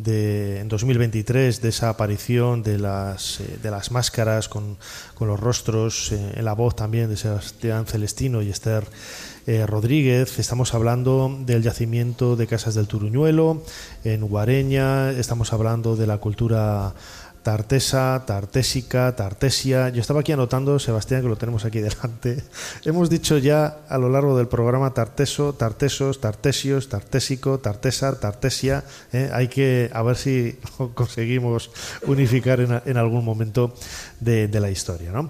en 2023 de esa aparición de las máscaras con los rostros, en la voz también de Sebastián Celestino y Esther Rodríguez. Estamos hablando del yacimiento de Casas del Turuñuelo en Guareña, estamos hablando de la cultura tartesa, tartésica, tartesia. Yo estaba aquí anotando, Sebastián, que lo tenemos aquí delante. Hemos dicho ya a lo largo del programa tarteso, tartesos, tartesios, tartésico, tartesar, tartesia. Hay que a ver si lo conseguimos unificar en algún momento de la historia, ¿no?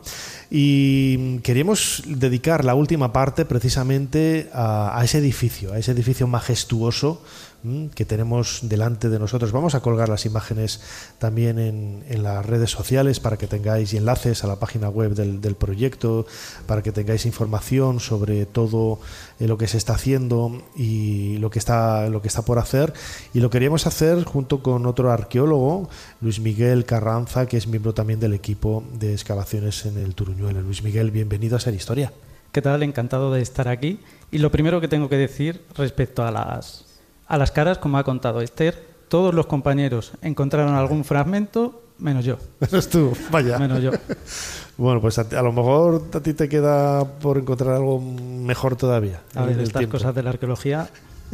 Y queríamos dedicar la última parte precisamente a ese edificio majestuoso que tenemos delante de nosotros. Vamos a colgar las imágenes también en las redes sociales para que tengáis enlaces a la página web del proyecto, para que tengáis información sobre todo lo que se está haciendo y lo que está por hacer. Y lo queríamos hacer junto con otro arqueólogo, Luis Miguel Carranza, que es miembro también del equipo de excavaciones en el Turuñuelo. Luis Miguel, bienvenido a Ser Historia. ¿Qué tal? Encantado de estar aquí. Y lo primero que tengo que decir respecto a las caras, como ha contado Esther, todos los compañeros encontraron algún fragmento, menos yo. Menos tú, vaya. Menos yo. Bueno, pues a lo mejor a ti te queda por encontrar algo mejor todavía. A ver, estas cosas de la arqueología...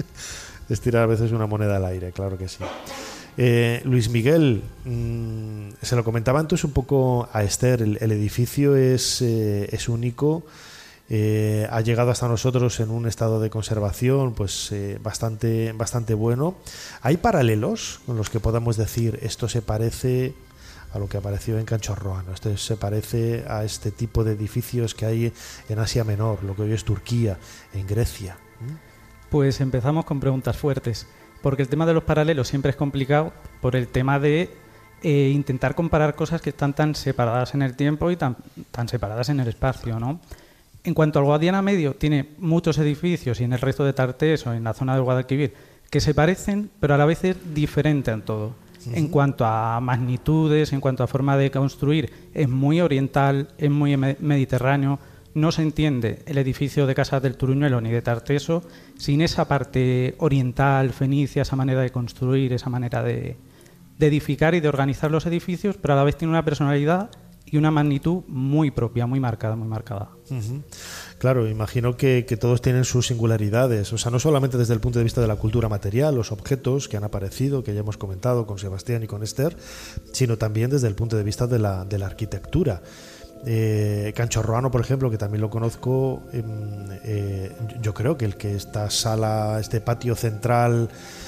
Es tirar a veces una moneda al aire, claro que sí. Luis Miguel, se lo comentaba antes un poco a Esther, el edificio es único. Ha llegado hasta nosotros en un estado de conservación pues bastante bueno. ¿Hay paralelos con los que podamos decir esto se parece a lo que apareció en Canchorroano, esto se parece a este tipo de edificios que hay en Asia Menor, lo que hoy es Turquía, en Grecia? Pues empezamos con preguntas fuertes, porque el tema de los paralelos siempre es complicado por el tema de intentar comparar cosas que están tan separadas en el tiempo y tan separadas en el espacio, ¿no? En cuanto al Guadiana Medio, tiene muchos edificios y en el resto de Tartés o en la zona del Guadalquivir que se parecen, pero a la vez es diferente en todo. Uh-huh. En cuanto a magnitudes, en cuanto a forma de construir, es muy oriental, es muy mediterráneo. No se entiende el edificio de Casas del Turuñuelo ni de Tarteso sin esa parte oriental, fenicia, esa manera de construir, esa manera de edificar y de organizar los edificios, pero a la vez tiene una personalidad y una magnitud muy propia, muy marcada, muy marcada. Uh-huh. Claro, imagino que todos tienen sus singularidades, o sea, no solamente desde el punto de vista de la cultura material, los objetos que han aparecido, que ya hemos comentado con Sebastián y con Esther, sino también desde el punto de vista de la arquitectura. Canchorroano, por ejemplo, que también lo conozco, yo creo que esta sala, este patio central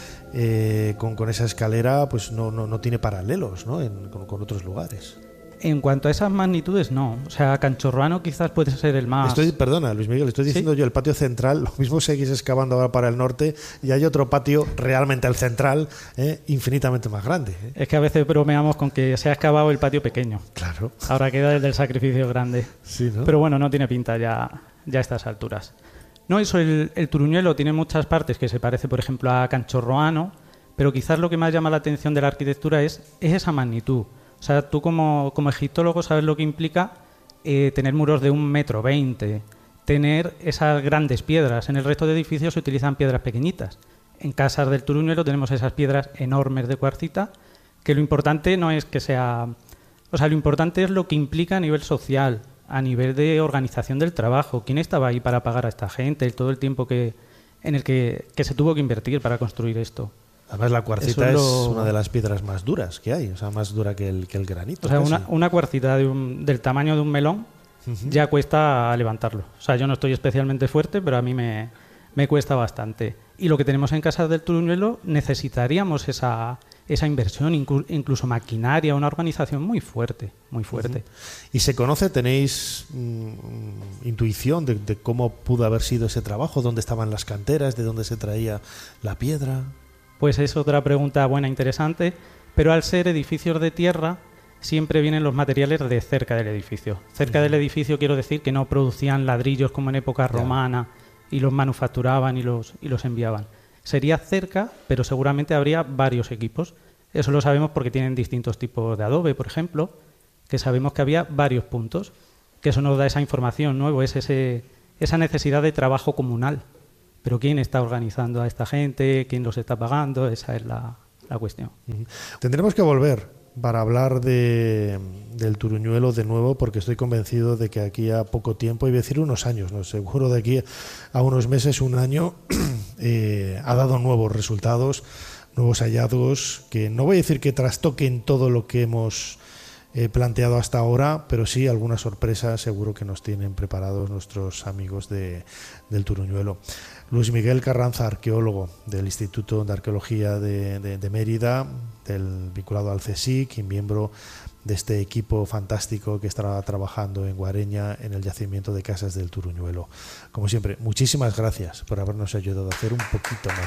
con esa escalera, pues no tiene paralelos, ¿no? con otros lugares. En cuanto a esas magnitudes, no. O sea, Canchorroano quizás puede ser el más... Perdona, Luis Miguel, estoy diciendo, ¿sí? Yo el patio central, lo mismo seguís excavando ahora para el norte y hay otro patio, realmente el central, infinitamente más grande. Es que a veces bromeamos con que se ha excavado el patio pequeño. Claro. Ahora queda el del sacrificio grande. Sí, ¿no? Pero bueno, no tiene pinta ya a estas alturas. No, eso, el Turuñuelo tiene muchas partes que se parece, por ejemplo, a Canchorroano, pero quizás lo que más llama la atención de la arquitectura es esa magnitud. O sea, tú como egiptólogo sabes lo que implica tener muros de 1,20 m, tener esas grandes piedras. En el resto de edificios se utilizan piedras pequeñitas. En Casas del Turuñuelo tenemos esas piedras enormes de cuarcita, que lo importante no es que sea... O sea, lo importante es lo que implica a nivel social, a nivel de organización del trabajo. ¿Quién estaba ahí para pagar a esta gente? Todo el tiempo en el que se tuvo que invertir para construir esto. Además, la cuarcita es una de las piedras más duras que hay, o sea, más dura que el granito. O sea, una cuarcita del tamaño de un melón uh-huh. ya cuesta levantarlo. O sea, yo no estoy especialmente fuerte, pero a mí me cuesta bastante. Y lo que tenemos en Casas del Turuñuelo necesitaríamos esa inversión, incluso maquinaria, una organización muy fuerte, muy fuerte. Uh-huh. ¿Y se conoce, tenéis intuición de cómo pudo haber sido ese trabajo? ¿Dónde estaban las canteras? ¿De dónde se traía la piedra? Pues es otra pregunta buena, interesante, pero al ser edificios de tierra siempre vienen los materiales de cerca del edificio. Cerca del edificio quiero decir que no producían ladrillos como en época romana y los manufacturaban y los enviaban. Sería cerca, pero seguramente habría varios equipos. Eso lo sabemos porque tienen distintos tipos de adobe, por ejemplo, que sabemos que había varios puntos, que eso nos da esa información, ¿no? Es esa necesidad de trabajo comunal. Pero ¿quién está organizando a esta gente? ¿Quién los está pagando? Esa es la la cuestión. Tendremos que volver para hablar del Turuñuelo de nuevo, porque estoy convencido de que aquí a poco tiempo, y voy a decir unos años, no seguro de aquí a unos meses, un año, ha dado nuevos resultados, nuevos hallazgos, que no voy a decir que trastoquen todo lo que hemos planteado hasta ahora, pero sí algunas sorpresas seguro que nos tienen preparados nuestros amigos del Turuñuelo. Luis Miguel Carranza, arqueólogo del Instituto de Arqueología de Mérida, vinculado al CSIC y miembro de este equipo fantástico que estará trabajando en Guareña en el yacimiento de Casas del Turuñuelo. Como siempre, muchísimas gracias por habernos ayudado a hacer un poquito más